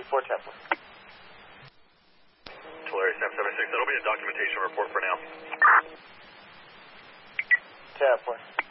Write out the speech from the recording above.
74 Templin. Tulare 776, that'll be a documentation report for now. Templin.